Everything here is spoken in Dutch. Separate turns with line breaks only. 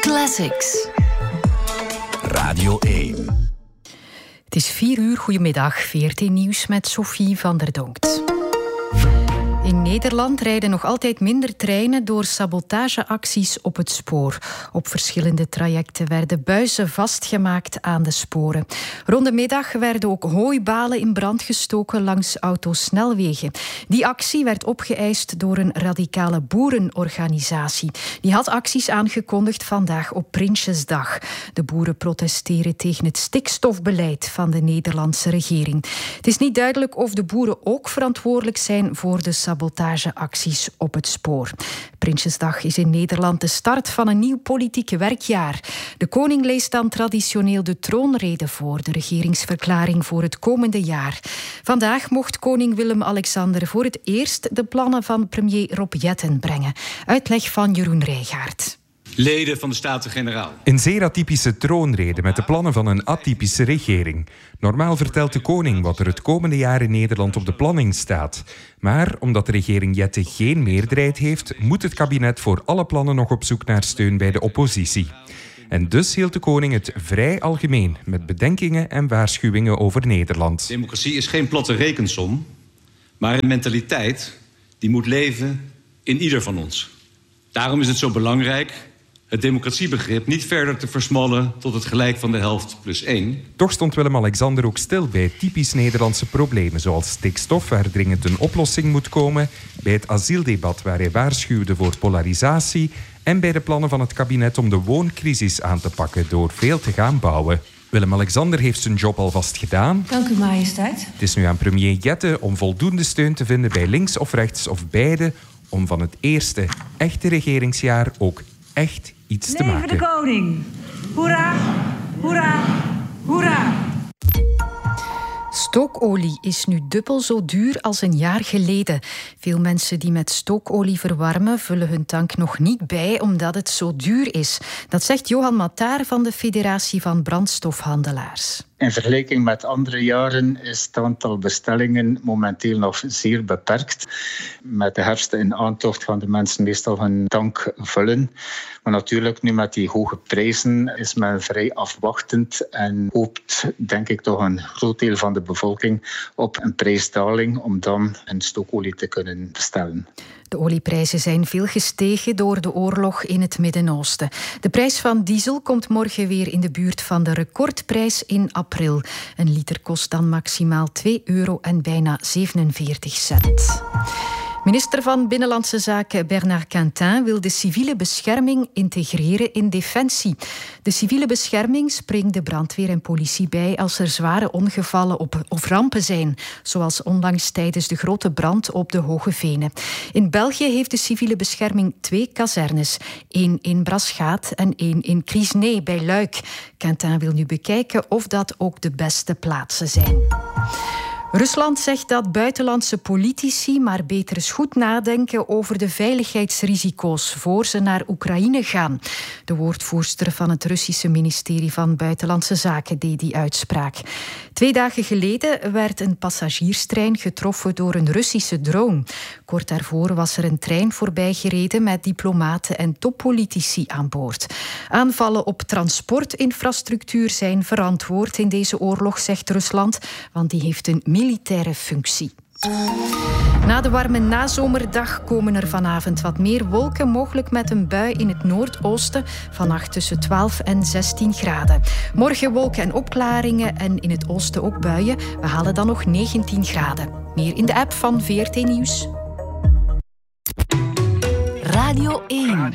Classics.
Radio 1.
Het is 4:00. Goedemiddag. VRT Nieuws met Sophie van der Donkt. In Nederland rijden nog altijd minder treinen door sabotageacties op het spoor. Op verschillende trajecten werden buizen vastgemaakt aan de sporen. Rond de middag werden ook hooibalen in brand gestoken langs autosnelwegen. Die actie werd opgeëist door een radicale boerenorganisatie. Die had acties aangekondigd vandaag op Prinsjesdag. De boeren protesteren tegen het stikstofbeleid van de Nederlandse regering. Het is niet duidelijk of de boeren ook verantwoordelijk zijn voor de sabotageacties op het spoor. Prinsjesdag is in Nederland de start van een nieuw politiek werkjaar. De koning leest dan traditioneel de troonrede voor, de regeringsverklaring voor het komende jaar. Vandaag mocht koning Willem-Alexander voor het eerst de plannen van premier Rob Jetten brengen. Uitleg van Jeroen Rijgaard.
Leden van de Staten-Generaal.
Een zeer atypische troonrede met de plannen van een atypische regering. Normaal vertelt de koning wat er het komende jaar in Nederland op de planning staat. Maar omdat de regering Jetten geen meerderheid heeft, moet het kabinet voor alle plannen nog op zoek naar steun bij de oppositie. En dus hield de koning het vrij algemeen, met bedenkingen en waarschuwingen over Nederland.
Democratie is geen platte rekensom, maar een mentaliteit die moet leven in ieder van ons. Daarom is het zo belangrijk het democratiebegrip niet verder te versmallen tot het gelijk van de helft plus 1.
Toch stond Willem-Alexander ook stil bij typisch Nederlandse problemen, zoals stikstof, waar dringend een oplossing moet komen, bij het asieldebat, waar hij waarschuwde voor polarisatie, en bij de plannen van het kabinet om de wooncrisis aan te pakken door veel te gaan bouwen. Willem-Alexander heeft zijn job alvast gedaan.
Dank u, majesteit.
Het is nu aan premier Jetten om voldoende steun te vinden bij links of rechts of beide, om van het eerste echte regeringsjaar ook echt iets te maken.
Leven de koning! Hoera, hoera, hoera!
Stookolie is nu dubbel zo duur als een jaar geleden. Veel mensen die met stookolie verwarmen vullen hun tank nog niet bij omdat het zo duur is. Dat zegt Johan Mataar van de Federatie van Brandstofhandelaars.
In vergelijking met andere jaren is het aantal bestellingen momenteel nog zeer beperkt. Met de herfst in aantocht gaan de mensen meestal hun tank vullen. Maar natuurlijk, nu met die hoge prijzen is men vrij afwachtend en hoopt, denk ik, toch een groot deel van de bevolking op een prijsdaling om dan een stookolie te kunnen bestellen.
De olieprijzen zijn veel gestegen door de oorlog in het Midden-Oosten. De prijs van diesel komt morgen weer in de buurt van de recordprijs in april. Een liter kost dan maximaal €2 en bijna 47 cent. Minister van Binnenlandse Zaken Bernard Quintin wil de civiele bescherming integreren in defensie. De civiele bescherming springt de brandweer en politie bij als er zware ongevallen of rampen zijn, zoals onlangs tijdens de grote brand op de Hoge Venen. In België heeft de civiele bescherming 2 kazernes, 1 in Braschaat en 1 in Criesnay bij Luik. Quintin wil nu bekijken of dat ook de beste plaatsen zijn. Rusland zegt dat buitenlandse politici maar beter eens goed nadenken over de veiligheidsrisico's voor ze naar Oekraïne gaan. De woordvoerster van het Russische ministerie van Buitenlandse Zaken deed die uitspraak. 2 dagen geleden werd een passagierstrein getroffen door een Russische drone. Kort daarvoor was er een trein voorbijgereden met diplomaten en toppolitici aan boord. Aanvallen op transportinfrastructuur zijn verantwoord in deze oorlog, zegt Rusland, want die heeft een militaire functie. Na de warme nazomerdag komen er vanavond wat meer wolken, mogelijk met een bui in het noordoosten. Vannacht tussen 12 en 16 graden. Morgen wolken en opklaringen en in het oosten ook buien. We halen dan nog 19 graden. Meer in de app van VRT Nieuws.
Radio 1.